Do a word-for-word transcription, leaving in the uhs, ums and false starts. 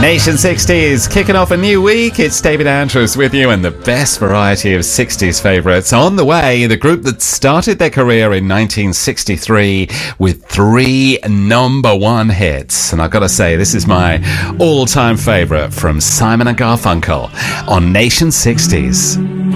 Nation sixties, kicking off a new week. It's David Andrews with you and the best variety of sixties favourites. On the way, the group that started their career in nineteen sixty-three with three number one hits. And I've got to say, this is my all-time favourite from Simon and Garfunkel on Nation sixties.